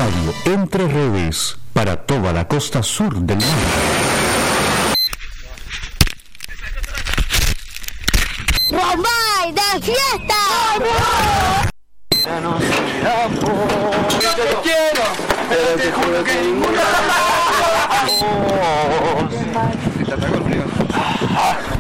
Radio Entre Redes para toda la costa sur del mundo. ¡Rombay de fiesta! Ya no soy amor. Yo te quiero, pero te juro que ninguna.